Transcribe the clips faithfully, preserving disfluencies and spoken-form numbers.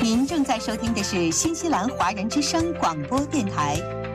您正在收听的是新西兰华人之声广播电台。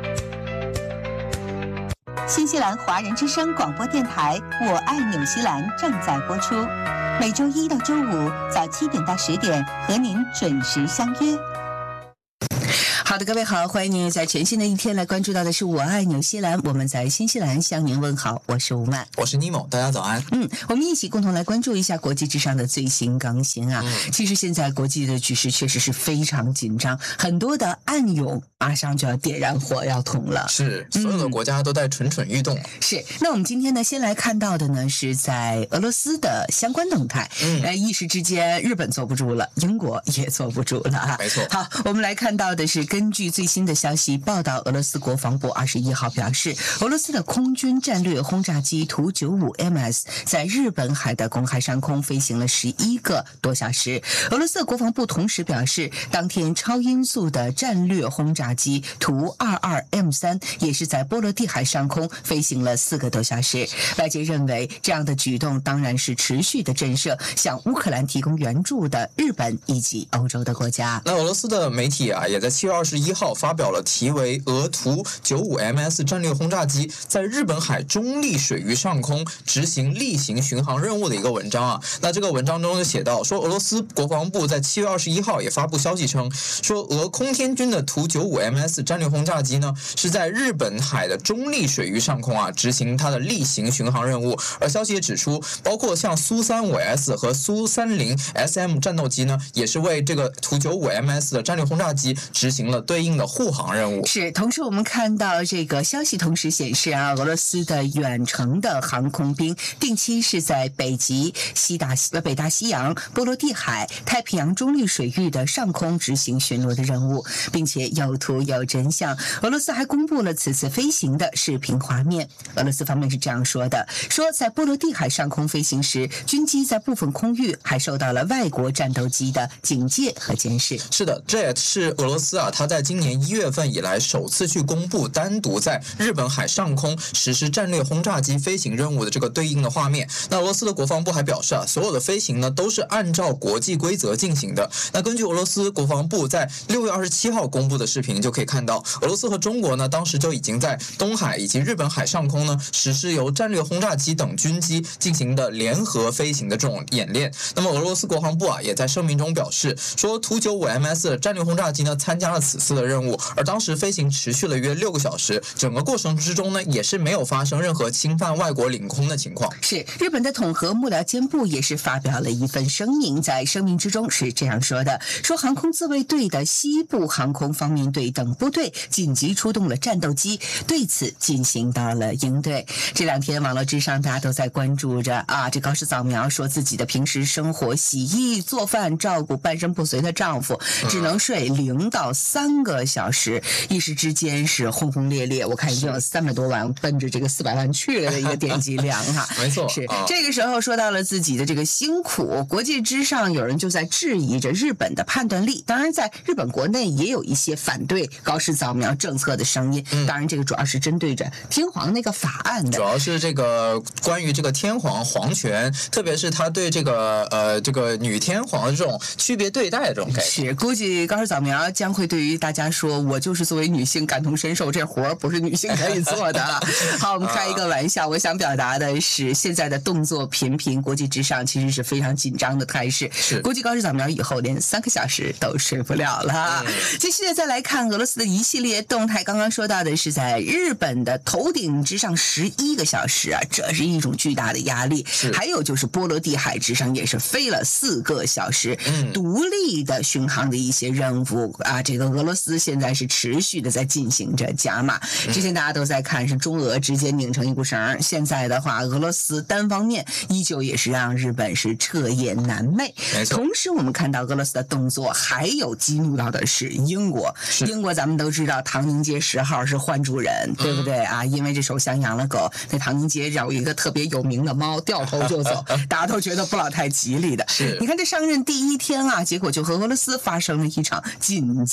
新西兰华人之声广播电台《我爱纽西兰》正在播出，每周一到周五早七点到十点和您准时相约。好的，各位好，欢迎您在全新的一天来关注到的是我爱纽西兰，我们在新西兰向您问好，我是吴曼， 我是尼莫，大家早安。 嗯，我们一起共同来关注一下国际之上的最新更新啊。嗯、其实现在国际的局势确实是非常紧张，很多的暗涌马上就要点燃火药桶了。 是，所有的国家都在蠢蠢欲动。嗯、 是，那我们今天呢，先来看到的呢是在俄罗斯的相关动态。嗯，呃，一时之间，日本坐不住了，英国也坐不住了啊。 没错。 好，我们来看到的是根据最新的消息报道，俄罗斯国防部二十一号表示，俄罗斯的空军战略轰炸机图九五 M S 在日本海的公海上空飞行了十一个多小时。俄罗斯的国防部同时表示，当天超音速的战略轰炸机图二二 M 三也是在波罗的海上空飞行了四个多小时。外界认为，这样的举动当然是持续的震慑向乌克兰提供援助的日本以及欧洲的国家。 那俄罗斯的媒体啊，也在七月二十一号发表了题为俄图九五 M S 战略轰炸机在日本海中立水域上空执行例行巡航任务的一个文章啊。那这个文章中就写到说，俄罗斯国防部在七月二十一号也发布消息称，说俄空天军的图九五 M S 战略轰炸机呢是在日本海的中立水域上空啊执行它的例行巡航任务。而消息也指出，包括像苏三五 S 和苏三零 S M 战斗机呢，也是为这个图九五 M S 的战略轰炸机执行了对应的护航任务。 是，同时我们看到这个消息同时显示啊，俄罗斯的远程的航空兵定期是在北极、西大西北大西洋、波罗的海、太平洋中立水域的上空执行巡逻的任务，并且有图有真相。俄罗斯还公布了此次飞行的视频画面。俄罗斯方面是这样说的，说在波罗的海上空飞行时，军机在部分空域还受到了外国战斗机的警戒和监视。 是的，这也是俄罗斯啊，他在今年一月份以来首次去公布单独在日本海上空实施战略轰炸机飞行任务的这个对应的画面。那俄罗斯的国防部还表示啊，所有的飞行呢都是按照国际规则进行的。那根据俄罗斯国防部在六月二十七号公布的视频就可以看到，俄罗斯和中国呢当时就已经在东海以及日本海上空呢实施由战略轰炸机等军机进行的联合飞行的这种演练。那么俄罗斯国防部啊也在声明中表示说，图九五 M S 的战略轰炸机呢参加了此次的任务，而当时飞行持续了约六个小时，整个过程之中呢也是没有发生任何侵犯外国领空的情况。 是，日本的统合幕僚监部也是发表了一份声明，在声明之中是这样说的，说航空自卫队的西部航空方面队等部队紧急出动了战斗机，对此进行到了应对。这两天网络之上大家都在关注着啊，这高市早苗说自己的平时生活洗衣做饭照顾半身不遂的丈夫只能睡零到三个小时，一时之间是轰轰烈烈，我看已经有三百多万奔着这个四百万去了的一个点击量哈。 没错， 是、啊、这个时候说到了自己的这个辛苦，国际之上有人就在质疑着日本的判断力，当然在日本国内也有一些反对高市早苗政策的声音、嗯、当然这个主要是针对着天皇那个法案的， 主要是这个关于这个天皇皇权，特别是他对这个呃这个女天皇的这种区别对待的这种概念。 是，估计高市早苗将会对于大家说，我就是作为女性感同身受，这活儿不是女性可以做的。好，我们开一个玩笑，我想表达的是现在的动作频频，国际之上其实是非常紧张的态势， 是估计高市早苗以后连三个小时都睡不了了、嗯、继续再来看俄罗斯的一系列动态，刚刚说到的是在日本的头顶之上十一个小时啊，这是一种巨大的压力，还有就是波罗的海之上也是飞了四个小时、嗯、独立的巡航的一些任务啊，这个俄罗斯现在是持续的在进行着加码。之前大家都在看是中俄之间拧成一股绳，现在的话俄罗斯单方面依旧也是让日本是彻夜难寐。同时我们看到俄罗斯的动作还有激怒到的是英国，英国咱们都知道唐宁街十号是换主人，对不对啊？因为这首相养了狗，那唐宁街有一个特别有名的猫掉头就走，大家都觉得不老太吉利的。你看这上任第一天啊，结果就和俄罗斯发生了一场紧急的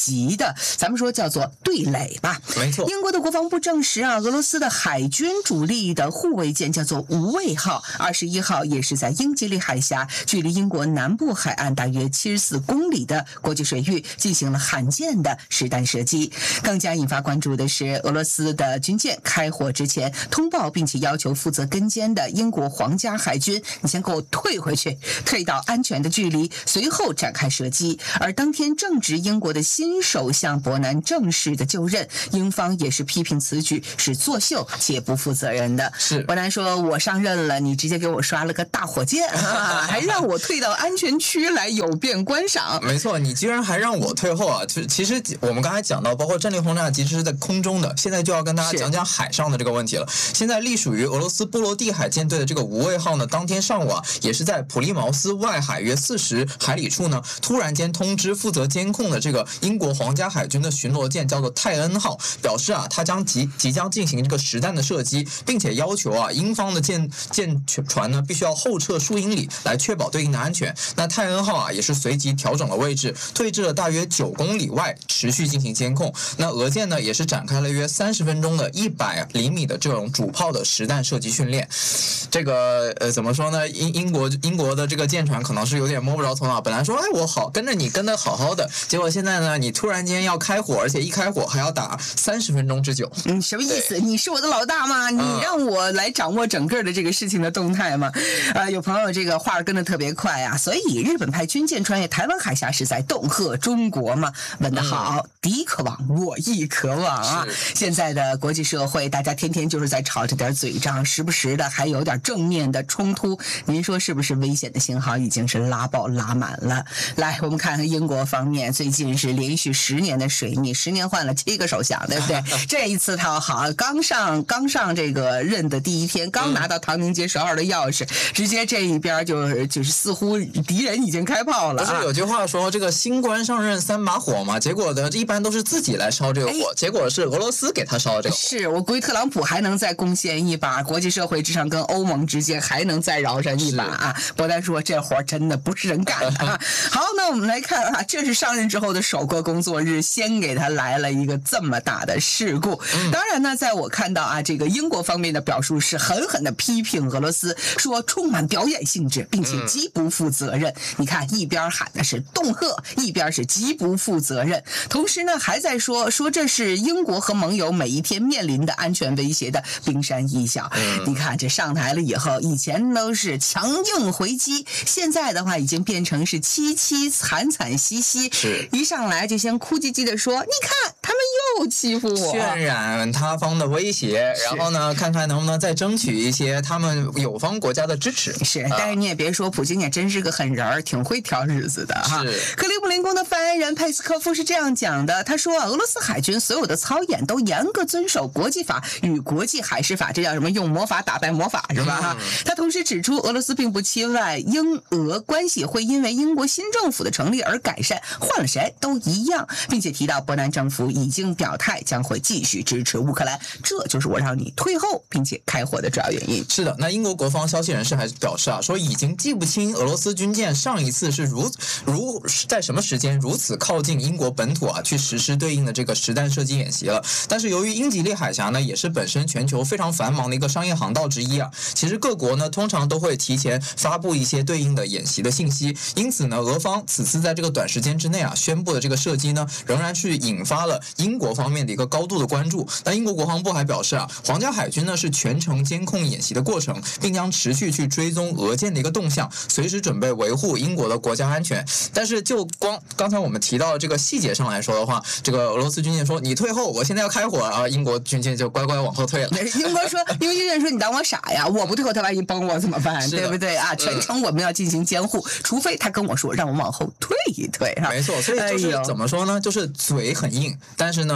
的，咱们说叫做对垒吧。 没错。 英国的国防部证实啊，俄罗斯的海军主力的护卫舰叫做无畏号，二十一号也是在英吉利海峡，距离英国南部海岸大约七十四公里的国际水域进行了罕见的实弹射击。更加引发关注的是，俄罗斯的军舰开火之前通报，并且要求负责跟监的英国皇家海军，你先给我退回去，退到安全的距离，随后展开射击。而当天正值英国的新首相伯南正式的就任，英方也是批评此举是作秀且不负责任的。 是伯南说，我上任了，你直接给我刷了个大火箭啊，还让我退到安全区来有便观赏。 没错，你居然还让我退后啊！其实我们刚才讲到，包括战略轰炸机这是在空中的，现在就要跟大家讲讲海上的这个问题了。现在隶属于俄罗斯波罗的海舰队的这个无畏号呢，当天上午啊，也是在普利茅斯外海约四十海里处呢，突然间通知负责监控的这个英国皇家海军的巡逻舰叫做泰恩号，表示啊，他将即即将进行这个实弹的射击，并且要求啊，英方的舰舰船呢必须要后撤数英里来确保对应的安全。那泰恩号啊也是随即调整了位置，退至了大约九公里外，持续进行监控。那俄舰呢也是展开了约三十分钟的一百厘米的这种主炮的实弹射击训练。这个呃怎么说呢？英英国英国的这个舰船可能是有点摸不着头脑，本来说哎我好跟着你跟得好好的，结果现在呢你突然间要开火，而且一开火还要打三十分钟之久。 嗯，什么意思？你是我的老大吗？你让我来掌握整个的这个事情的动态吗？呃，有朋友这个话跟得特别快啊，所以日本派军舰穿越台湾海峡是在恫吓中国嘛？问得好，嗯、敌可望，我亦可望啊！现在的国际社会，大家天天就是在吵着点嘴仗，时不时的还有点正面的冲突。您说是不是危险的信号已经是拉爆拉满了？来，我们看看英国方面，最近是连续十年的水逆，十年换了七个首相，对不对？这一次他好，刚上刚上这个任的第一天，刚拿到唐宁街十号的钥匙，直接这一边就就是似乎敌人已经开炮了、啊。 不是有句话说这个新官上任三把火嘛？结果呢，一般都是自己来烧这个火，结果是俄罗斯给他烧这个火。 是我估计特朗普还能再贡献一把，国际社会之上跟欧盟之间还能再饶上一把啊！伯丹说这活真的不是人干的、啊。好，那我们来看啊，这是上任之后的首个工作日，先给他来了一个这么大的事故。嗯、当然呢，在我看到啊，这个英国方面的表述是狠狠的批评俄罗斯，说充满表演性质，并且极不负责任。嗯、你看，一边喊的是恫吓，一边是极不负责任，同时呢，还在说说这是英国和盟友每一天面临的安全威胁的冰山一角。嗯、你看这上台了以后，以前都是强硬回击，现在的话已经变成是凄凄惨惨兮兮，一上来就先哭唧唧的说，你看他们又欺负我， 渲染他方的威胁，然后呢，看看能不能再争取一些他们友方国家的支持。 是，但是你也别说，普京也真是个狠人儿，挺会挑日子的哈。克里姆林宫的发言人佩斯科夫是这样讲的，他说啊，俄罗斯海军所有的操演都严格遵守国际法与国际海事法，这叫什么？用魔法打败魔法是吧？哈、嗯。他同时指出，俄罗斯并不期望英俄关系会因为英国新政府的成立而改善，换了谁都一样，并且提到伯南政府已经表态将会继续支持乌克兰，这就是我让你退后并且开火的主要原因。 是的，那英国国防消息人士还表示啊，说已经记不清俄罗斯军舰上一次是如如在什么时间如此靠近英国本土啊，去实施对应的这个实弹射击演习了。但是由于英吉利海峡呢，也是本身全球非常繁忙的一个商业航道之一啊，其实各国呢通常都会提前发布一些对应的演习的信息，因此呢，俄方此次在这个短时间之内啊宣布的这个射击呢，仍然去引发了英国方面的一个高度的关注。那英国国防部还表示啊，皇家海军呢是全程监控演习的过程，并将持续去追踪俄舰的一个动向，随时准备维护英国的国家安全。但是就光刚才我们提到这个细节上来说的话，这个俄罗斯军舰说你退后，我现在要开火啊，英国军舰就乖乖往后退了。 英国说，英国军舰说你当我傻呀？我不退后，他万一崩我怎么办？对不对啊？全程我们要进行监护，嗯、除非他跟我说让我往后退一退。 没错，所以就是怎么说呢？就是嘴很硬，但是呢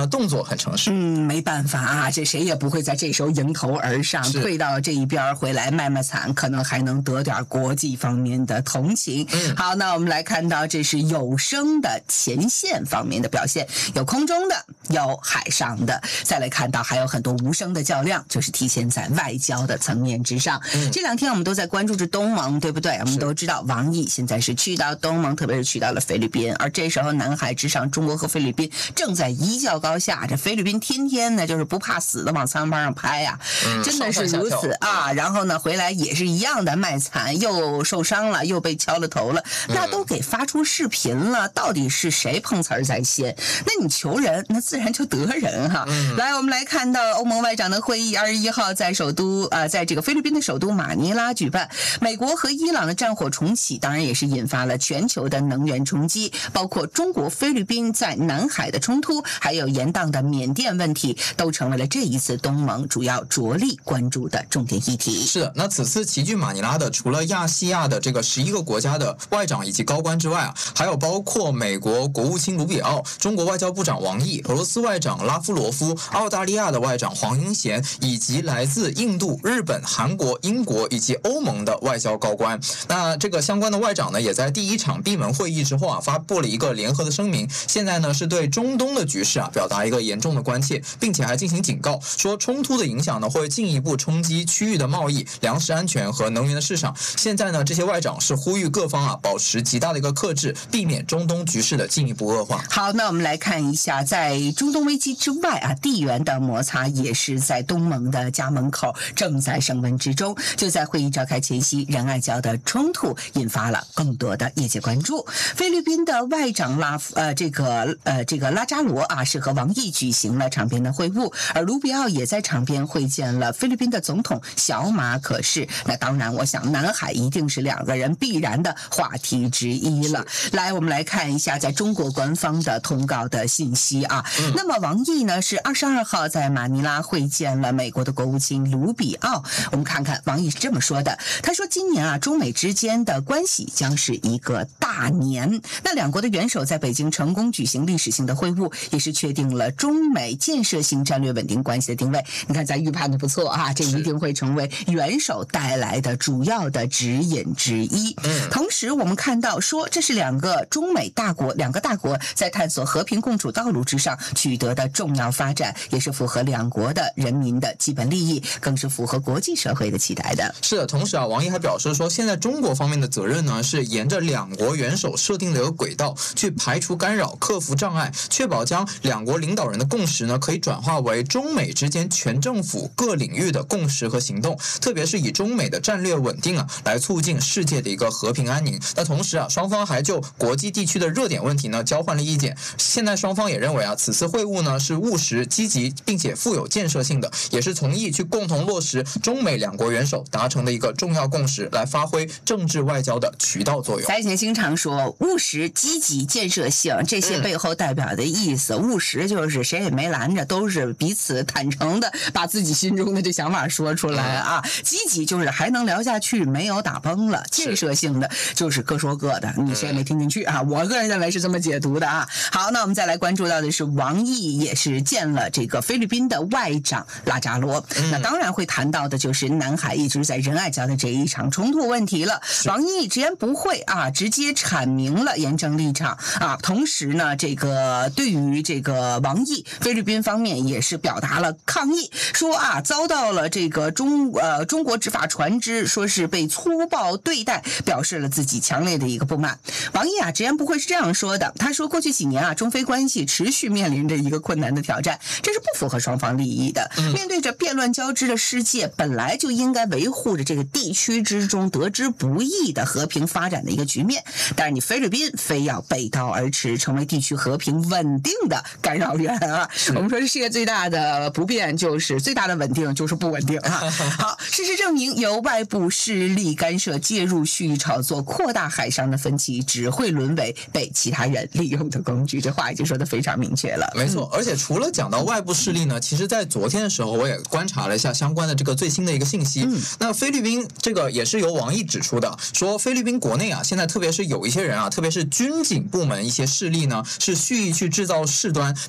呢动作很诚实。 嗯，没办法啊，这谁也不会在这时候迎头而上，退到这一边回来卖卖惨，可能还能得点国际方面的同情。 嗯， 好，那我们来看到这是有声的前线方面的表现，有空中的，有海上的，再来看到还有很多无声的较量，就是体现在外交的层面之上。嗯，这两天我们都在关注着东盟，对不对？我们都知道王毅现在是去到东盟，特别是去到了菲律宾，而这时候南海之上，中国和菲律宾正在一较高下。这菲律宾天天呢就是不怕死的往餐盘上拍呀、啊嗯，真的是如此啊。然后呢回来也是一样的卖惨，又受伤了，又被敲了头了，那都给发出视频了，到底是谁碰瓷儿在先？那你求人，那自然就得人哈、啊嗯。来，我们来看到欧盟外长的会议，二十一号在首都呃，在这个菲律宾的首都马尼拉举办。美国和伊朗的战火重启，当然也是引发了全球的能源冲击，包括中国、菲律宾在南海的冲突，还有延宕的缅甸问题，都成为了这一次东盟主要着力关注的重点议题。 是的，那此次齐聚马尼拉的，除了亚细亚的这个十一个国家的外长以及高官之外啊，还有包括美国国务卿卢比奥、中国外交部长王毅、俄罗斯外长拉夫罗夫、澳大利亚的外长黄英贤，以及来自印度、日本、韩国、英国以及欧盟的外交高官。那这个相关的外长呢，也在第一场闭门会议之后啊，发布了一个联合的声明。现在呢，是对中东的局势啊，表达一个严重的关切，并且还进行警告，说冲突的影响呢，会进一步冲击区域的贸易、粮食安全和能源的市场。现在呢，这些外长是呼吁各方啊，保持极大的一个克制，避免中东局势的进一步恶化。 好，那我们来看一下，在中东危机之外啊，地缘的摩擦也是在东盟的家门口正在升温之中。就在会议召开前夕，仁爱礁的冲突引发了更多的业界关注。菲律宾的外长拉呃这个呃这个拉扎罗啊，是和王毅举行了场边的会晤，而卢比奥也在场边会见了菲律宾的总统小马可仕。那当然，我想南海一定是两个人必然的话题之一了。来，我们来看一下在中国官方的通告的信息啊。嗯、那么王毅呢是二十二号在马尼拉会见了美国的国务卿卢比奥。我们看看王毅是这么说的，他说今年啊中美之间的关系将是一个大年。那两国的元首在北京成功举行历史性的会晤，也是确定了中美建设性战略稳定关系的定位。你看咱预判的不错啊，这一定会成为元首带来的主要的指引之一。嗯、同时我们看到说这是两个中美大国两个大国在探索和平共处道路之上取得的重要发展，也是符合两国的人民的基本利益，更是符合国际社会的期待的。 是的，同时啊，王毅还表示说，现在中国方面的责任呢，是沿着两国元首设定的一个轨道，去排除干扰、克服障碍，确保将两国领导人的共识呢，可以转化为中美之间全政府各领域的共识和行动，特别是以中美的战略稳定啊，来促进世界的一个和平安宁。那同时啊，双方还就国际地区的热点问题呢，交换了意见。现在双方也认为啊，此次会晤呢是务实、积极，并且富有建设性的，也是从意去共同落实中美两国元首达成的一个重要共识，来发挥政治外交的渠道作用。 咱以前经常说务实、积极、建设性，这些背后代表的意思，嗯、务实就是谁也没拦着，都是彼此坦诚的把自己心中的这想法说出来啊。嗯、积极就是还能聊下去，没有打崩了；建设性的就是各说各的，你谁也没听进去啊。我个人认为是这么解读的啊。好，那我们再来关注到的是王毅也是见了这个菲律宾的外长拉扎罗，嗯、那当然会谈到的就是南海一直在仁爱礁的这一场冲突问题了。王毅直言不讳啊，直接阐明了严正立场啊。同时呢，这个对于这个王毅，菲律宾方面也是表达了抗议，说啊遭到了这个中呃中国执法船只说是被粗暴对待，表示了自己强烈的一个不满。王毅啊直言不讳是这样说的，他说过去几年啊中非关系持续面临着一个困难的挑战，这是不符合双方利益的。嗯、面对着变乱交织的世界，本来就应该维护着这个地区之中得之不易的和平发展的一个局面，但是你菲律宾非要背道而驰，成为地区和平稳定的干扰源啊！我们说这世界最大的不变就是最大的稳定就是不稳定啊！好，事实证明，由外部势力干涉、介入、蓄意炒作、扩大海上的分歧，只会沦为被其他人利用的工具。这话已经说得非常明确了。 没错，而且除了讲到外部势力呢，其实在昨天的时候，我也观察了一下相关的这个最新的一个信息。嗯、那菲律宾这个也是由王毅指出的，说菲律宾国内啊，现在特别是有一些人啊，特别是军警部门一些势力呢，是蓄意去制造事端，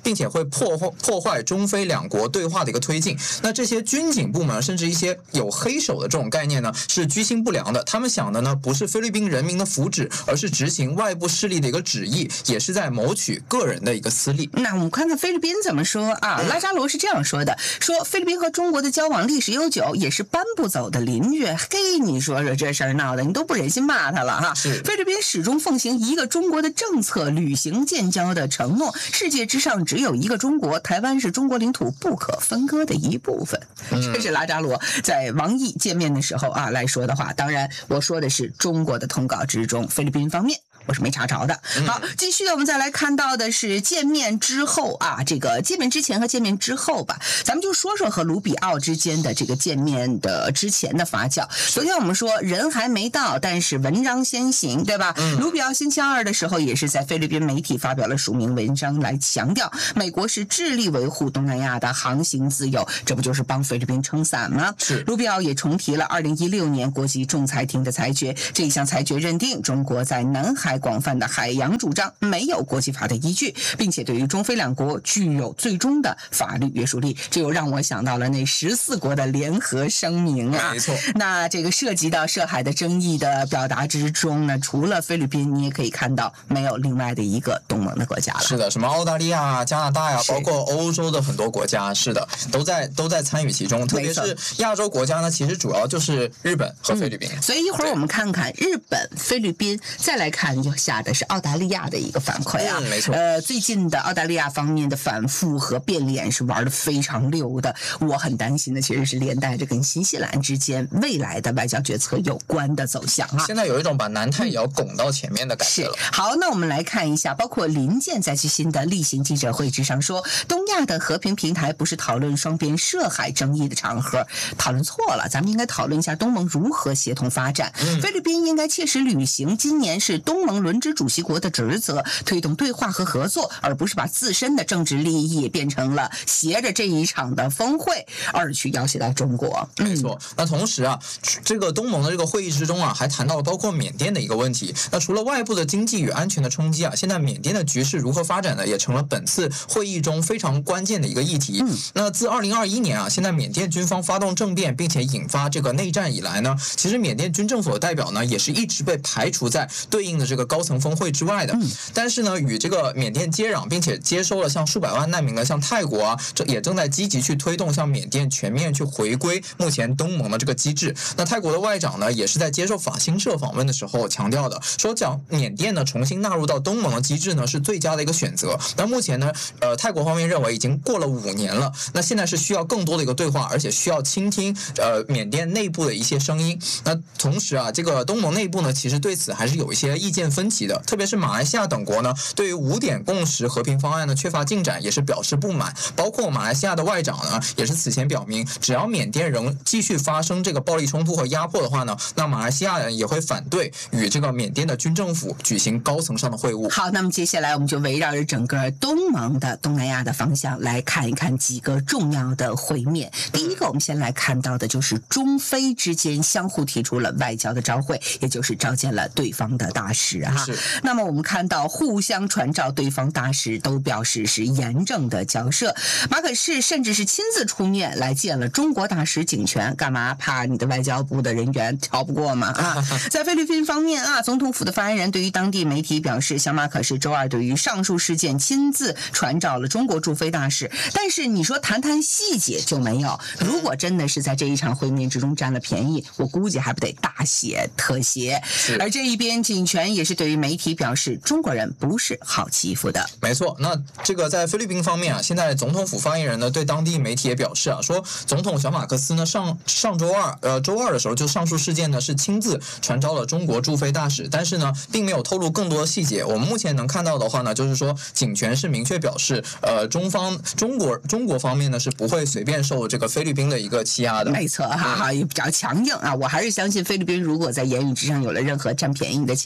并且会破坏破坏中菲两国对话的一个推进。那这些军警部门甚至一些有黑手的这种概念呢，是居心不良的。他们想的呢不是菲律宾人民的福祉，而是执行外部势力的一个旨意，也是在谋取个人的一个私利。 那我们看看菲律宾怎么说啊？拉扎罗是这样说的：说菲律宾和中国的交往历史悠久，也是搬不走的邻居。嘿，你说说这事儿闹的，你都不忍心骂他了哈。菲律宾始终奉行一个中国的政策，履行建交的承诺。世界之上只有一个中国，台湾是中国领土不可分割的一部分。这是拉扎罗在王毅见面的时候啊来说的话。当然，我说的是中国的通稿之中，菲律宾方面我是没查着的。好，继续我们再来看到的是见面之后啊，这个见面之前和见面之后吧，咱们就说说和卢比奥之间的这个见面的之前的发酵。昨天我们说人还没到，但是文章先行，对吧？嗯、卢比奥星期二的时候也是在菲律宾媒体发表了署名文章，来强调美国是致力维护东南亚的航行自由，这不就是帮菲律宾撑伞吗？ 是。 卢比奥也重提了二零一六年国际仲裁庭的裁决，这一项裁决认定中国在南海广泛的海洋主张没有国际法的依据，并且对于中菲两国具有最终的法律约束力。这又让我想到了那十四国的联合声明啊。 没错。 那这个涉及到涉海的争议的表达之中呢，除了菲律宾，你也可以看到没有另外的一个东盟的国家了。 是的，什么澳大利亚、加拿大呀，包括欧洲的很多国家，是的，都在都在参与其中。特别是亚洲国家呢，其实主要就是日本和菲律宾。 嗯、所以一会儿我们看看日本、菲律宾，再来看就下的是澳大利亚的一个反馈啊。 嗯，没错。 呃，最近的澳大利亚方面的反复和变脸是玩得非常溜的。我很担心的其实是连带着跟新西兰之间未来的外交决策有关的走向啊。 现在有一种把南太也要拱到前面的感觉了。 是。好，那我们来看一下，包括林健在最新的例行记者会之上说，东亚的和平平台不是讨论双边涉海争议的场合，讨论错了，咱们应该讨论一下东盟如何协同发展。嗯、菲律宾应该切实履行今年是东盟轮值主席国的职责，推动对话和合作，而不是把自身的政治利益变成了携着这一场的峰会而去要挟到中国。 没错。那同时啊，这个东盟的这个会议之中啊，还谈到了包括缅甸的一个问题。那除了外部的经济与安全的冲击啊，现在缅甸的局势如何发展呢，也成了本次会议中非常关键的一个议题。嗯、那自二零二一年啊，现在缅甸军方发动政变，并且引发这个内战以来呢，其实缅甸军政府的代表呢，也是一直被排除在对应的这个高层峰会之外的。嗯、但是呢，与这个缅甸接壤，并且接收了像数百万难民的像泰国啊，这也正在积极去推动像缅甸全面去回归目前东盟的这个机制。那泰国的外长呢，也是在接受法新社访问的时候强调的，说讲缅甸呢重新纳入到东盟的机制呢是最佳的一个选择。那目前呢，呃，泰国方面认为已经过了五年了，那现在是需要更多的一个对话，而且需要倾听呃缅甸内部的一些声音。那同时啊，这个东盟内部呢，其实对此还是有一些意见分歧的，特别是马来西亚等国呢，对于五点共识和平方案呢缺乏进展，也是表示不满。包括马来西亚的外长呢，也是此前表明，只要缅甸仍继续发生这个暴力冲突和压迫的话呢，那马来西亚人也会反对与这个缅甸的军政府举行高层上的会晤。 好，那么接下来我们就围绕着整个东盟的东南亚的方向来看一看几个重要的会面。第一个，我们先来看到的就是中菲之间相互提出了外交的照会，也就是召见了对方的大使哈。那么我们看到互相传召对方大使都表示是严正的交涉，马可仕甚至是亲自出面来见了中国大使景泉，干嘛？怕你的外交部的人员调不过吗？啊，在菲律宾方面啊，总统府的发言人对于当地媒体表示，小马可仕周二对于上述事件亲自传召了中国驻菲大使，但是你说谈谈细节就没有。如果真的是在这一场会面之中占了便宜，我估计还不得大写特写。而这一边景泉也是对于媒体表示，中国人不是好欺负的。 没错。那这个在菲律宾方面啊，现在总统府发言人呢对当地媒体也表示啊，说总统小马克思呢上上周二呃周二的时候就上述事件呢是亲自传召了中国驻菲大使，但是呢并没有透露更多的细节。我们目前能看到的话呢，就是说景泉是明确表示，呃中方中国中国方面呢是不会随便受这个菲律宾的一个欺压的。 没错哈哈，也比较强硬啊。我还是相信菲律宾如果在言语之上有了任何占便宜的情况，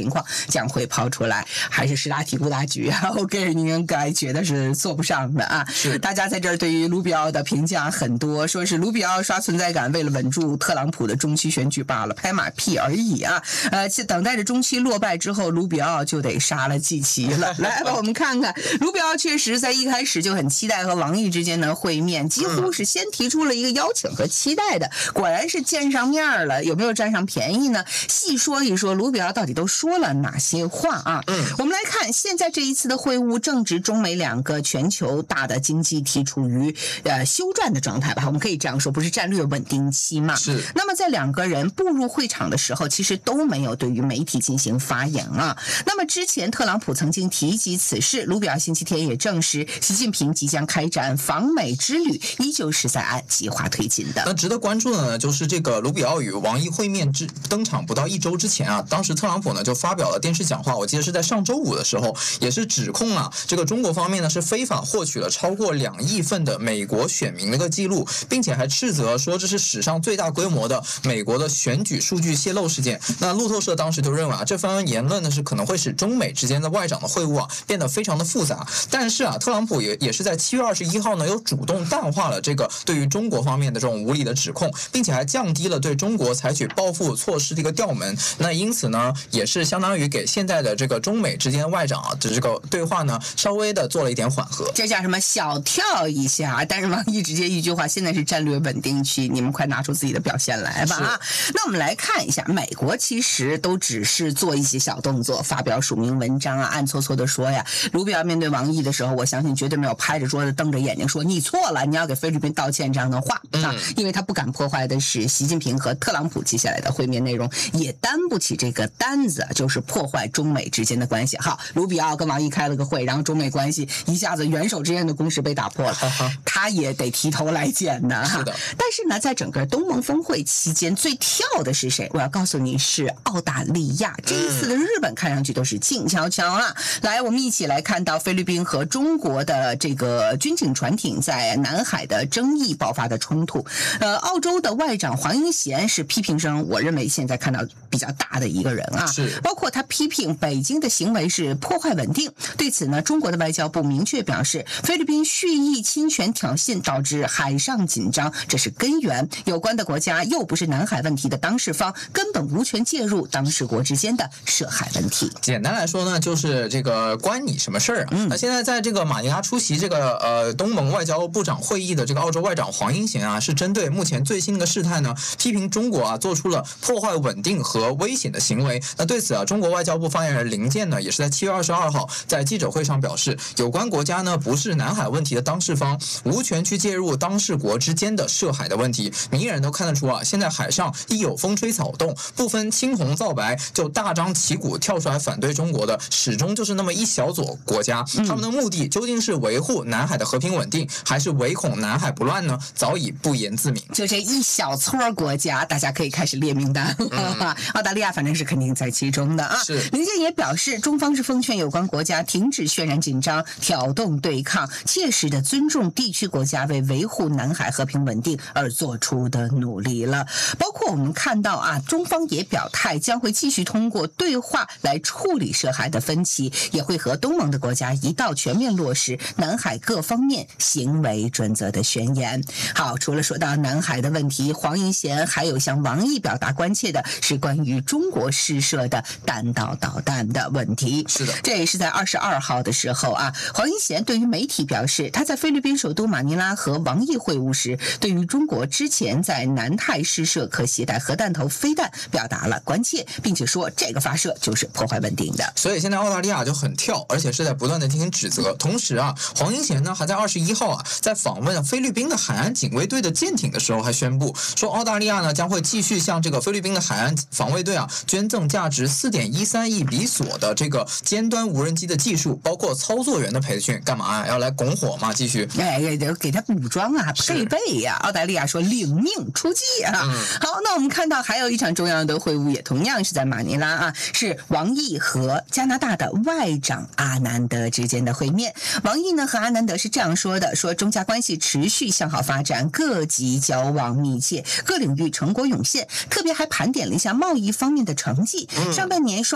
将会抛出来，还是识大体顾大局啊？我个人应该觉得是做不上的啊。 是大家在这儿对于卢比奥的评价很多，说是卢比奥刷存在感，为了稳住特朗普的中期选举罢了，拍马屁而已啊。呃，等待着中期落败之后，卢比奥就得杀了季琦了。来吧，我们看看，卢比奥确实在一开始就很期待和王毅之间的会面，几乎是先提出了一个邀请和期待的，果然是见上面了，有没有占上便宜呢？细说一说卢比奥到底都说了哪些话啊？ 嗯， 我们来看，现在这一次的会晤正值中美两个全球大的经济体处于呃休战的状态吧，我们可以这样说，不是战略稳定期嘛？ 是。 那么在两个人步入会场的时候，其实都没有对于媒体进行发言啊。那么之前特朗普曾经提及此事，卢比奥星期天也证实，习近平即将开展访美之旅，依旧是在按计划推进的。 那值得关注的呢，就是这个卢比奥与王毅会面之登场不到一周之前啊，当时特朗普呢就发表了电视讲话，我记得是在上周五的时候，也是指控啊这个中国方面呢是非法获取了超过两亿份的美国选民的一个记录，并且还斥责说这是史上最大规模的美国的选举数据泄露事件。那路透社当时就认为啊，这番言论呢是可能会使中美之间的外长的会晤啊变得非常的复杂。但是啊，特朗普也也是在七月二十一号呢又主动淡化了这个对于中国方面的这种无理的指控，并且还降低了对中国采取报复措施的一个调门。那因此呢，也是相当于给现在的这个中美之间的外长啊的这个对话呢稍微的做了一点缓和。 这叫什么小跳一下？但是王毅直接一句话，现在是战略稳定期，你们快拿出自己的表现来吧啊！那我们来看一下，美国其实都只是做一些小动作，发表署名文章啊，暗搓搓的说呀，卢比奥面对王毅的时候，我相信绝对没有拍着桌子瞪着眼睛说你错了，你要给菲律宾道歉这样的话啊，因为他不敢破坏的是习近平和特朗普接下来的会面内容，也担不起这个单子，就是破坏中美之间的关系。好，卢比奥跟王毅开了个会，然后中美关系一下子元首之间的共识被打破了，他也得提头来见的哈。 是的。 但是呢，在整个东盟峰会期间，最跳的是谁？我要告诉你是澳大利亚。这一次的日本看上去都是静悄悄啊。来，我们一起来看到菲律宾和中国的这个军警船艇在南海的争议爆发的冲突。呃，澳洲的外长黄英贤是批评声，我认为现在看到比较大的一个人啊。 是。 包括他批评北京的行为是破坏稳定。对此呢，中国的外交部明确表示，菲律宾蓄意侵权挑衅，导致海上紧张，这是根源。有关的国家又不是南海问题的当事方，根本无权介入当事国之间的涉海问题。 简单来说呢，就是这个关你什么事儿啊？嗯、那现在在这个马尼拉出席这个呃东盟外交部长会议的这个澳洲外长黄英贤啊，是针对目前最新的事态呢，批评中国啊做出了破坏稳定和危险的行为。那对此啊，中国外交部发言人林健呢，也是在七月二十二号在记者会上表示，有关国家呢不是南海问题的当事方，无权去介入当事国之间的涉海的问题。明眼人都看得出啊，现在海上一有风吹草动，不分青红皂白，就大张旗鼓跳出来反对中国的，始终就是那么一小撮国家。他们的目的究竟是维护南海的和平稳定，还是唯恐南海不乱呢？早已不言自明。 就这一小撮国家，大家可以开始列名单。嗯、澳大利亚反正是肯定在其中的啊。林健也表示，中方是奉劝有关国家停止渲染紧张、挑动对抗，切实的尊重地区国家为维护南海和平稳定而做出的努力了。包括我们看到啊，中方也表态将会继续通过对话来处理涉海的分歧，也会和东盟的国家一道全面落实南海各方面行为准则的宣言。好，除了说到南海的问题，黄英贤还有向王毅表达关切的是关于中国试射的弹道导弹的问题。 是的， 这也是在二十二号的时候啊，黄英贤对于媒体表示，他在菲律宾首都马尼拉和王毅会晤时，对于中国之前在南太试射可携带核弹头飞弹表达了关切，并且说这个发射就是破坏稳定的。 所以现在澳大利亚就很跳，而且是在不断的进行指责。同时啊，黄英贤呢还在二十一号啊，在访问菲律宾的海岸警卫队的舰艇的时候，还宣布说，澳大利亚呢将会继续向这个菲律宾的海岸防卫队啊捐赠价值四点一三亿比索的这个尖端无人机的技术，包括操作员的培训，干嘛呀？要来拱火吗？继续？ 哎，给他武装啊，配备呀、啊。澳大利亚说领命出击啊。嗯、好，那我们看到还有一场重要的会晤，也同样是在马尼拉啊，是王毅和加拿大的外长阿南德之间的会面。王毅呢和阿南德是这样说的，说中加关系持续向好发展，各级交往密切，各领域成果涌现，特别还盘点了一下贸易方面的成绩。嗯、上半年双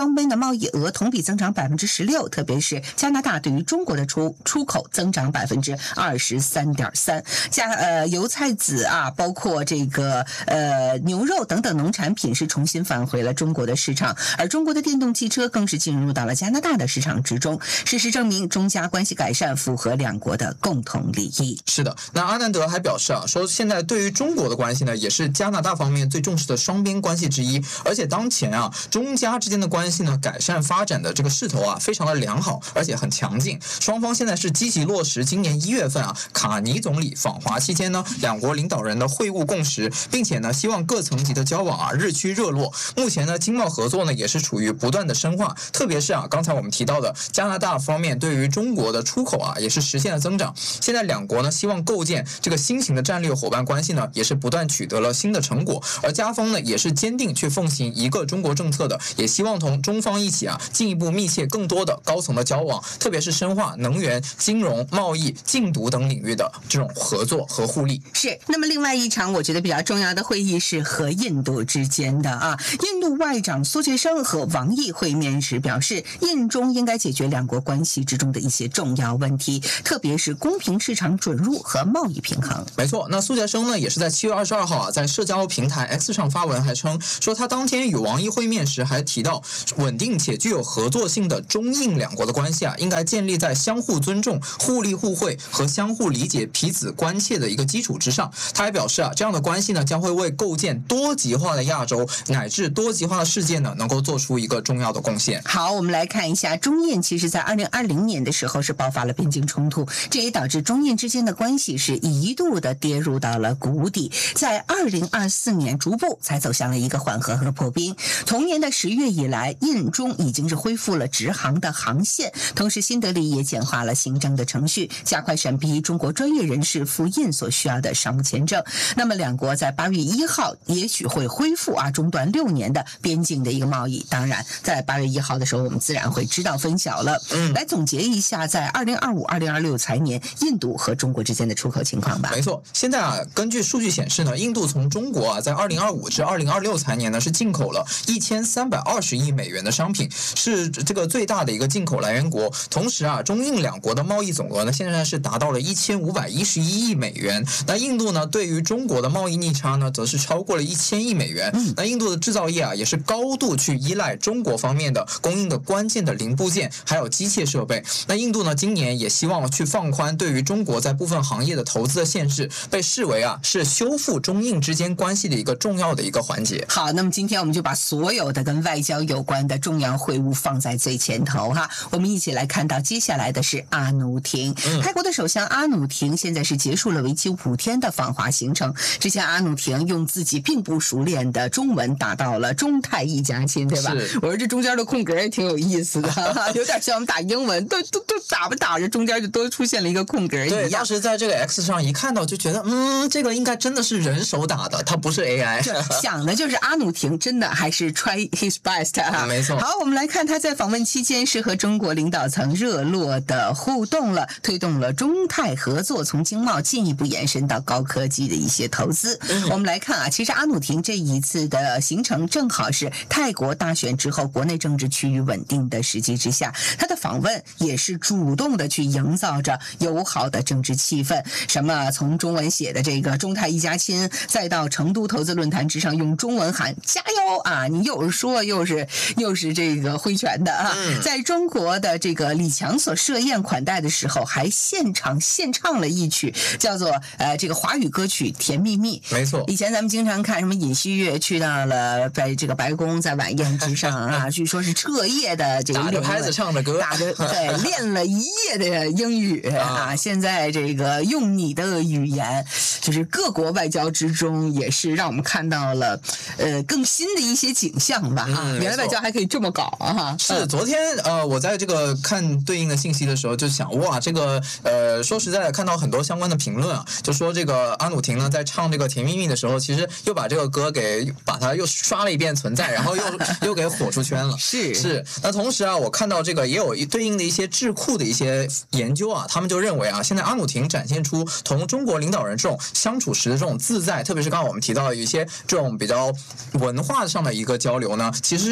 双边的贸易额同比增长百分之十六，特别是加拿大对于中国的出出口增长百分之二十三点三。加呃油菜籽啊，包括这个呃牛肉等等农产品是重新返回了中国的市场，而中国的电动汽车更是进入到了加拿大的市场之中。事实证明，中加关系改善符合两国的共同利益。 是的，那阿南德还表示啊，说现在对于中国的关系呢，也是加拿大方面最重视的双边关系之一，而且当前啊，中加之间的关系呢，改善发展的这个势头啊，非常的良好，而且很强劲。双方现在是积极落实今年一月份啊，卡尼总理访华期间呢，两国领导人的会晤共识，并且呢，希望各层级的交往啊，日趋热络。目前呢，经贸合作呢，也是处于不断的深化，特别是啊，刚才我们提到的加拿大方面对于中国的出口啊，也是实现了增长。现在两国呢，希望构建这个新型的战略伙伴关系呢，也是不断取得了新的成果。而加方呢，也是坚定去奉行一个中国政策的，也希望同中方一起啊，进一步密切更多的高层的交往，特别是深化能源、金融、贸易、禁毒等领域的这种合作和互利。 是。那么另外一场我觉得比较重要的会议是和印度之间的啊，印度外长苏杰生和王毅会面时表示，印中应该解决两国关系之中的一些重要问题，特别是公平市场准入和贸易平衡。 没错，那苏杰生呢，也是在七月二十二号啊，在社交平台 X 上发文，还称说他当天与王毅会面时还提到，稳定且具有合作性的中印两国的关系啊，应该建立在相互尊重、互利互惠和相互理解彼此关切的一个基础之上。他还表示啊，这样的关系呢，将会为构建多极化的亚洲乃至多极化的世界呢，能够做出一个重要的贡献。 好，我们来看一下，中印其实在二零二零年的时候是爆发了边境冲突，这也导致中印之间的关系是一度的跌入到了谷底，在二零二四年逐步才走向了一个缓和和破冰。同年的十月以来，印中已经是恢复了直航的航线，同时新德里也简化了行政的程序，加快审批中国专业人士赴印所需要的商务签证。那么两国在八月一号也许会恢复啊中断六年的边境的一个贸易，当然在八月一号的时候我们自然会知道分晓了。嗯，来总结一下在二零二五、二零二六财年印度和中国之间的出口情况吧。 没错，现在啊，根据数据显示呢，印度从中国啊，在二零二五至二零二六财年呢，是进口了一千三百二十亿美元的商品，是这个最大的一个进口来源国。同时啊，中印两国的贸易总额呢，现在是达到了一千五百一十一亿美元。那印度呢，对于中国的贸易逆差呢，则是超过了一千亿美元。那印度的制造业啊，也是高度去依赖中国方面的供应的关键的零部件，还有机械设备。那印度呢，今年也希望去放宽对于中国在部分行业的投资的限制，被视为啊是修复中印之间关系的一个重要的一个环节。 好，那么今天我们就把所有的跟外交有关的重要会晤放在最前头哈。我们一起来看到接下来的是阿努廷，嗯、泰国的首相阿努廷现在是结束了为期五天的访华行程。之前阿努廷用自己并不熟练的中文打到了中泰一家亲，对吧？我说这中间的空格也挺有意思的，有点像我们打英文，都都都打不打着中间就都出现了一个空格一样。 对，当时在这个 X 上一看到就觉得，嗯，这个应该真的是人手打的，它不是 A I。 想的就是阿努廷真的还是 try his best 啊， 没错。 好，我们来看他在访问期间是和中国领导层热络的互动了，推动了中泰合作从经贸进一步延伸到高科技的一些投资。嗯、我们来看啊，其实阿努廷这一次的行程正好是泰国大选之后国内政治趋于稳定的时机之下，他的访问也是主动的去营造着友好的政治气氛。什么从中文写的这个中泰一家亲，再到成都投资论坛之上用中文喊加油啊，你又是说又是又是这个挥拳的啊。嗯、在中国的这个李强所设宴款待的时候，还现场献唱了一曲叫做呃这个华语歌曲《甜蜜蜜》。 没错， 以前咱们经常看什么尹锡悦去到了在这个白宫，在晚宴之上啊，据说是彻夜的这个打着拍子唱的歌， 打着对练了一夜的英语啊。现在这个用你的语言，就是各国外交之中也是让我们看到了呃更新的一些景象吧啊。嗯、原来外交还可以这么搞啊！ 是昨天呃我在这个看对应的信息的时候就想，哇，这个呃说实在的，看到很多相关的评论啊，就说这个阿努廷呢在唱这个《甜蜜蜜》的时候，其实又把这个歌给把它又刷了一遍存在，然后又又给火出圈了。 是是。那同时啊，我看到这个也有对应的一些智库的一些研究啊，他们就认为啊，现在阿努廷展现出同中国领导人这种相处时的这种自在，特别是刚刚我们提到的一些这种比较文化上的一个交流呢，其实是有意去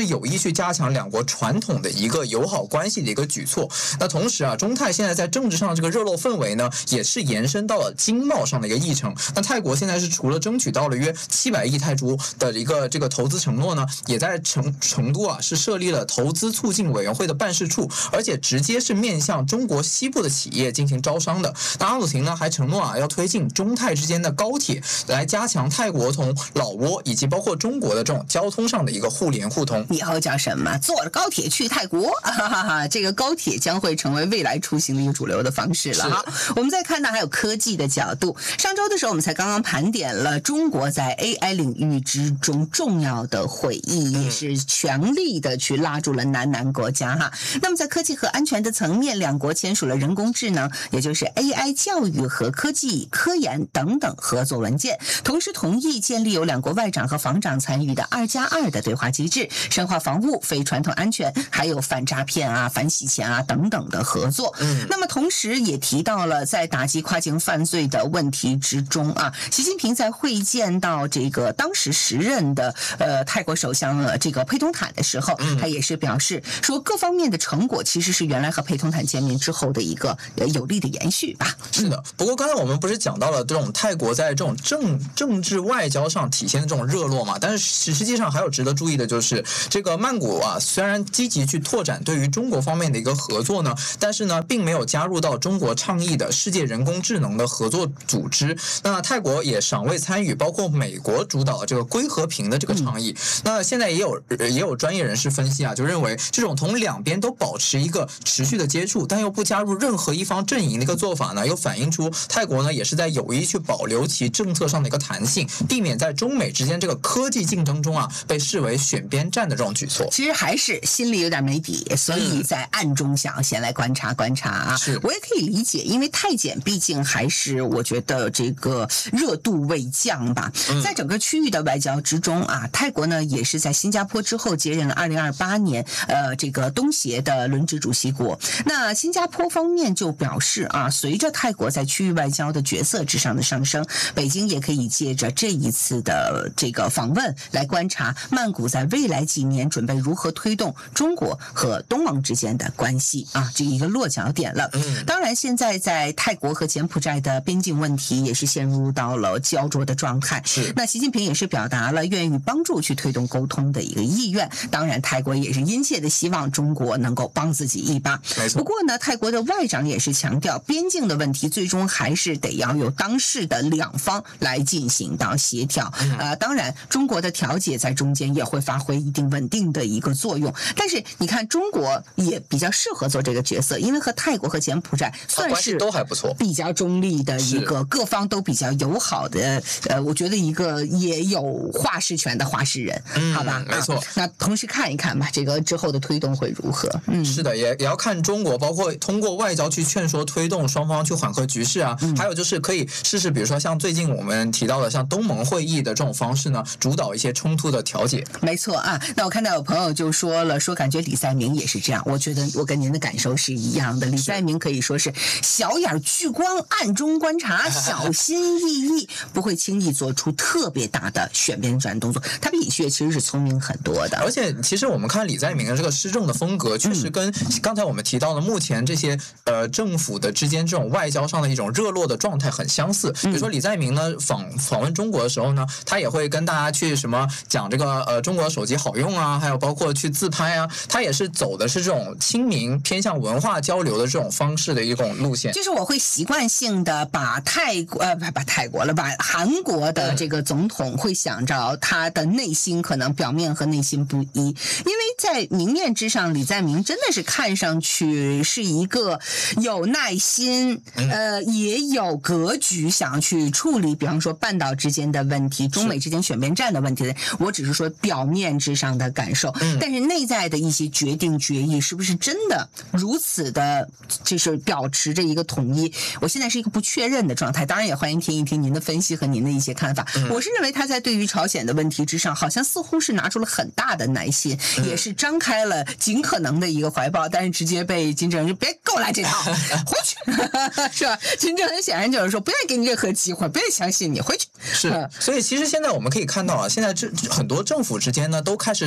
续加强两国传统的一个友好关系的一个举措。那同时啊，中泰现在在政治上这个热络氛围呢，也是延伸到了经贸上的一个议程。那泰国现在是除了争取到了约七百亿泰铢的一个这个投资承诺呢，也在成成都啊是设立了投资促进委员会的办事处，而且直接是面向中国西部的企业进行招商的。那阿努廷呢还承诺啊要推进中泰之间的高铁，来加强泰国同老挝以及包括中国的这种交通上的一个互联互通。 以后叫什么？坐着高铁去泰国，哈哈哈！这个高铁将会成为未来出行的一个主流的方式了。好，我们再看到还有科技的角度。上周的时候，我们才刚刚盘点了中国在 A I 领域之中重要的会议，也是全力的去拉住了南南国家哈。那么在科技和安全的层面，两国签署了人工智能，也就是 A I 教育和科技、科研等等合作文件，同时同意建立由两国外长和防长参与的二加二的对话机制，深化防务、非传统安全，还有反诈骗啊、反洗钱啊等等的合作。嗯，那么同时也提到了在打击跨境犯罪的问题之中啊，习近平在会见到这个当时时任的呃泰国首相呃这个佩通坦的时候，他也是表示说各方面的成果其实是原来和佩通坦见面之后的一个呃有力的延续吧。 是的，不过刚才我们不是讲到了这种泰国在这种政政治外交上体现的这种热络嘛？但是实际上还有值得注意的就是，这个曼谷啊，虽然积极去拓展对于中国方面的一个合作呢，但是呢，并没有加入到中国倡议的世界人工智能的合作组织。那泰国也尚未参与，包括美国主导这个归和平的这个倡议。嗯、那现在也有也有专业人士分析啊，就认为这种同两边都保持一个持续的接触，但又不加入任何一方阵营的一个做法呢，又反映出泰国呢也是在有意去保留其政策上的一个弹性，避免在中美之间这个科技竞争中啊被视为选边站的这种举措。 其实还是心里有点没底，所以在暗中想先来观察观察啊。 是， 我也可以理解，因为泰检毕竟还是我觉得这个热度未降吧。在整个区域的外交之中啊，泰国呢也是在新加坡之后接任了二零二八年呃这个东协的轮值主席国。那新加坡方面就表示啊，随着泰国在区域外交的角色之上的上升，北京也可以借着这一次的这个访问来观察曼谷在未来几年准备如何推动中国和东盟之间的关系啊，这一个落脚点了。当然，现在在泰国和柬埔寨的边境问题也是陷入到了焦灼的状态。 是， 那习近平也是表达了愿意帮助去推动沟通的一个意愿。当然，泰国也是殷切的希望中国能够帮自己一把。 没错。 不过呢，泰国的外长也是强调，边境的问题最终还是得要由当事的两方来进行到协调。嗯、呃，当然，中国的调解在中间也会发挥一定稳定的一个作用。但是你看，中国也比较适合做这个角色，因为和泰国和柬埔寨算是都还不错， 比较中立的一个，各方都比较友好的。呃，我觉得一个也有话事权的话事人， 嗯、 好吧？ 没错、啊。 那同时看一看吧，这个之后的推动会如何？嗯， 是的，也也要看中国，包括通过外交去劝说推动双方去缓和局势啊。嗯、还有就是可以试试，比如说像最近我们提到的像东盟会议的这种方式呢，主导一些冲突的调解。 没错啊。那我看到有朋友就说了，说感觉李在明也是这样。我觉得我跟您的感受是一样的。李在明可以说是小眼聚光，暗中观察，小心翼翼，不会轻易做出特别大的选边站动作。他比李旭其实是聪明很多的。 而且其实我们看李在明的这个施政的风格，确实跟刚才我们提到的目前这些呃政府的之间这种外交上的一种热络的状态很相似。比如说李在明呢访访问中国的时候呢，他也会跟大家去什么讲这个呃中国手机好用啊，还有包括去自拍啊，他也是走的是这种亲民偏向文化交流的这种方式的一种路线。 就是我会习惯性的把泰国呃把泰国了，把韩国的这个总统会想着他的内心可能表面和内心不一，因为在明面之上，李在明真的是看上去是一个有耐心，呃，也有格局，想要去处理，比方说半岛之间的问题、中美之间选边站的问题的。我只是说表面之上的感受，但是内在的一些决定决议是不是真的如此的，就是保持着一个统一？我现在是一个不确认的状态，当然也欢迎听一听您的分析和您的一些看法。我是认为他在对于朝鲜的问题之上，好像似乎是拿出了很大的耐心，也是张开了尽可能的一个怀抱，但是直接被金正恩就别给我来这套，回去，是吧？金正恩显然就是说，不愿意给你任何机会，不愿意相信你，回去。 是，所以其实现在我们可以看到啊，现在这很多政府之间呢，都开始主打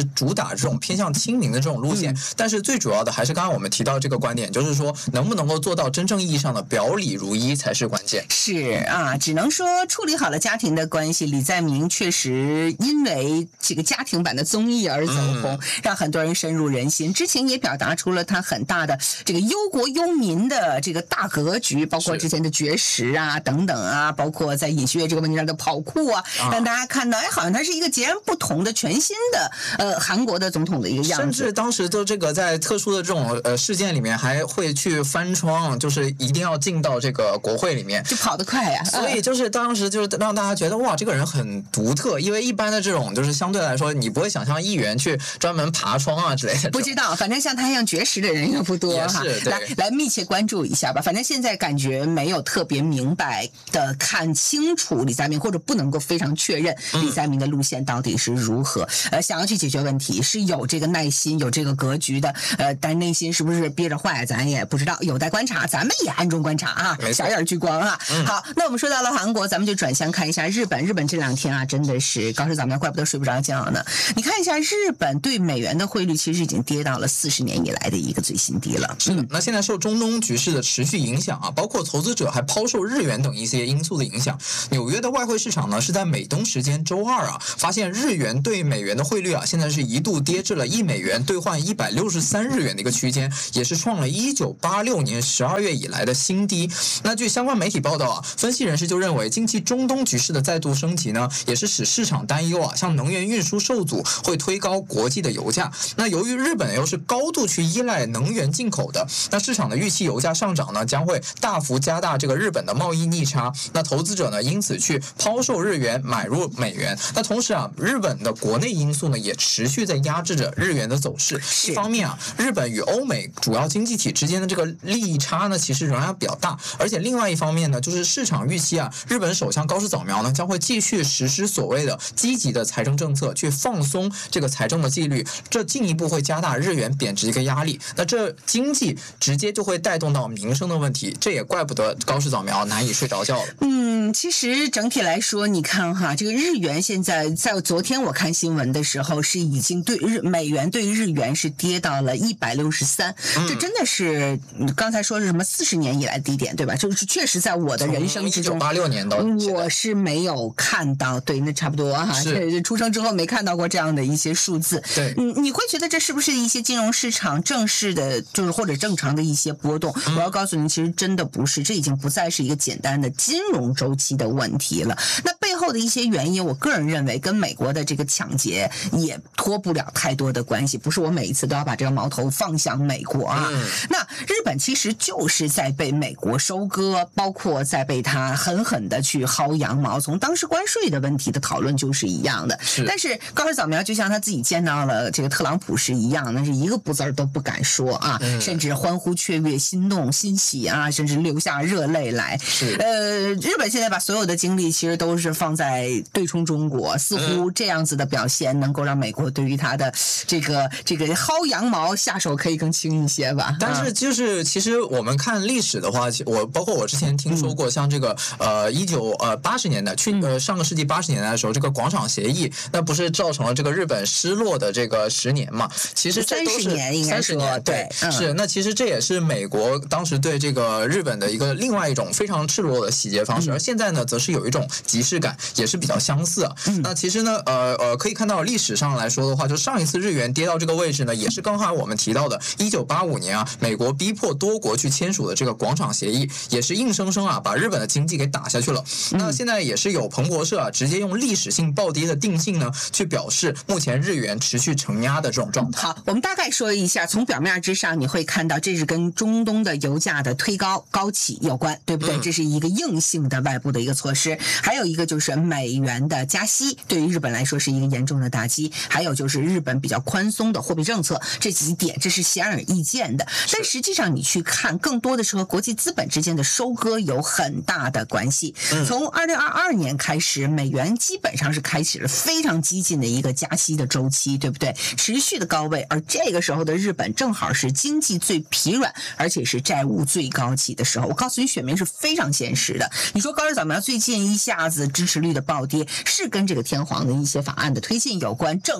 打这种偏向亲民的这种路线，嗯、但是最主要的还是刚刚我们提到这个观点，就是说能不能够做到真正意义上的表里如一才是关键。 是啊，只能说处理好了家庭的关系，李在明确实因为这个家庭版的综艺而走红，嗯、让很多人深入人心。之前也表达出了他很大的这个忧国忧民的这个大格局，包括之前的绝食啊等等啊，包括在尹锡悦这个问题上的跑酷啊，啊让大家看到，哎，好像他是一个截然不同的、全新的呃韩国的总统的一个样子。 甚至当时的这个在特殊的这种呃事件里面，还会去翻窗，就是一定要进到这个国会里面， 就跑得快呀、啊。 所以就是当时就是让大家觉得哇，这个人很独特，因为一般的这种就是相对来说，你不会想象议员去专门爬窗啊之类的。 不知道，反正像他一样绝食的人也不多哈。来来密切关注一下吧。反正现在感觉没有特别明白的看清楚李在明，或者不能够非常确认李在明的路线到底是如何。嗯、呃，想要去解决问题是有这个耐心，有这个格局的。呃，但是内心是不是憋着坏，咱也不知道，有待观察。咱们也暗中观察啊，小眼聚光啊。嗯、好，那我们说到了韩国，咱们就转向看一下日本。日本这两天啊，真的是高手怎么样？怪不得睡不着觉呢。你看一下日本对美元的汇率，其实已经跌到了四十年以来的一个最新低了。 是的，那现在受中东局势的持续影响啊，包括投资者还抛售日元等一些因素的影响，纽约的外汇市场呢是在美东时间周二啊，发现日元对美元的汇率啊，现在是一度跌至了一美元兑换一百六十三日元的一个区间，也是创了一九八六年十二月以来的新低。那据相关媒体报道啊，分析人士就认为，近期中东局势的再度升级呢，也是使市场担忧啊，像能源运输受阻会推高国际的油价。那由于日本又是高度去依赖能源进口的，那市场的预期油价上涨呢，将会大幅加大这个日本的贸易逆差。那投资者呢，因此去抛售日元，买入美元。那同时啊，日本的国内因素呢，也持续在压制着日元的走势。一方面啊，日本与欧美主要经济体之间的这个利益差呢，其实仍然比较大。而且另外一方面呢，就是市场预期啊，日本首相高市早苗呢，将会继续实施所谓的积极的财政政策，去放松这个财政的纪律，这进一步会加大日元贬值一个压力。那这经济直接就会带动到民生的问题，这也怪不得高市早苗难以睡着觉了。 嗯，其实整体来说，你看哈，这个日元现在在昨天我看新闻的时候，是已经对日美元对日元是跌到了一百六十三，这真的是刚才说是什么四十年以来的低点，对吧？就是确实在我的人生之中， 一九八六年到我是没有看到，对，那差不多哈，是出生之后没看到过这样的一些数字。 对， 你你会觉得这是不是一些金融市场正式的，就是或者正常的一些波动？嗯、我要告诉你，其实真的不是，这已经不再是一个简单的金融周期的问题了。那背后的一些原因，我个人认为跟美国的这个抢劫也脱不了太多的关系。不是我每一次都要把这个矛头放向美国啊。嗯、那日本其实就是在被美国收割，包括在被他狠狠的去薅羊毛。从当时关税的问题的讨论就是一样的。 是但是高市早苗就像他自己见到了这个特朗普是一样，那是一个不字儿都不敢说啊，嗯、甚至欢呼雀跃、心动、欣喜啊，甚至流下热泪来。呃，日本现在把所有的精力其实都是放在对冲中国，似乎这样子的表现能够让美国对于他的这个这个薅羊毛下手可以更轻一些吧。 但是就是其实我们看历史的话，我包括我之前听说过，像这个呃一九呃八十年代去呃上个世纪八十年代的时候，这个广场协议，那不是造成了这个日本失落的这个十年嘛？其实这都是三十年，应该说对， 嗯、 是那其实这也是美国当时对这个日本的一个另外一种非常赤裸裸的洗劫方式，嗯、而现在呢，则是有一种即视感，也是比较相似啊。嗯、那其实呢，呃呃，可以看到历史上来说的话，就上一次日元跌到这个位置呢，也是刚好我们提到的一九八五年啊，美国逼迫多国去签署的这个广场协议，也是硬生生啊把日本的经济给打下去了。嗯、那现在也是有彭博社啊直接用历史性暴跌的定性呢，去表示目前日元持续承压的这种状态。 好，我们大概说一下，从表面之上你会看到这是跟中东的油价的推高高企有关，对不对？嗯、这是一个硬性的外部的一个措施。还有一个就是美元的加息，对于日本来说是一个严重的打击。还有就是日本比较宽松的货币政策，这几点这是显而易见的。但实际上你去看，更多的是和国际资本之间的收割有很大的关系。嗯、从二零二二年开始，美元基本上是开启了非常激进的一个加息的周期，对不对？持续的高位，而这个时候的日本正好是经济最疲软，而且是债务最高企的时候。我告诉你，选民是非常现实的。你说高市早苗最近一下子支持率的暴跌，是跟这个天皇的一些法案的推进有关，政策有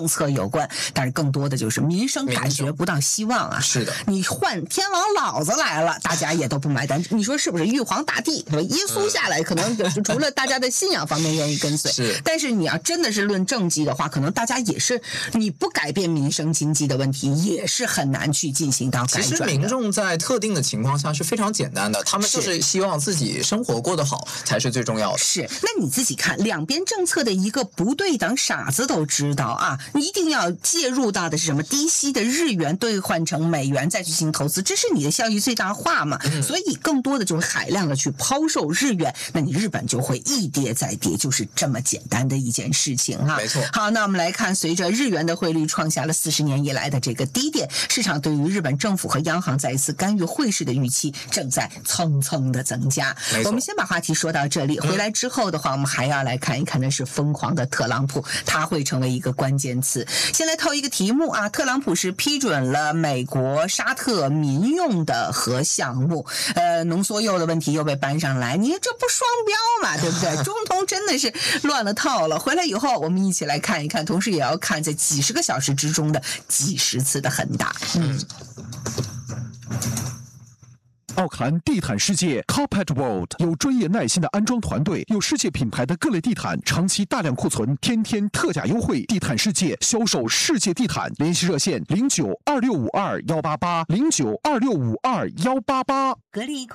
有关，但是更多的就是民生感觉不到希望啊。 是的， 你换天王老子来了，大家也都不买单。你说是不是？玉皇大帝是吧？耶稣下来，可能就是除了大家的信仰方面愿意跟随， 是。 但是你要真的是论政绩的话，可能大家也是你不改变民生经济的问题，也是很难去进行到改转的。 其实民众在特定的情况下是非常简单的，他们就是希望自己生活过得好才是最重要的。 是，那你自己看两边政策的一个不对等，傻子都知道啊！你一定要介入到的是什么？低息的日元兑换成美元再去进行投资，这是你的效益最大化嘛？嗯、所以更多的就是海量的去抛售日元，那你日本就会一跌再跌，就是这么简单的一件事情哈、啊。 没错。 好，那我们来看，随着日元的汇率创下了四十年以来的这个低点，市场对于日本政府和央行再一次干预汇市的预期正在蹭蹭的增加。我们先把话题说到这里，回来之后的话，我们还要来看一看的是疯狂的特朗普，他会成为一个关键词。先来透一个题目啊，特朗普是批准了美国沙特民用的核项目，呃，浓缩铀的问题又被搬上来，你这不双标嘛，对不对？中东真的是乱了套了。回来以后，我们一起来看一看，同时也要看在几十个小时之中的几十次的恒大。嗯。 奥克兰地毯世界 Carpet World 有专业耐心的安装团队，有世界品牌的各类地毯，长期大量库存，天天特价优惠。地毯世界销售世界地毯，联系热线零九二六五二幺八八零九二六五二幺八八。 格力。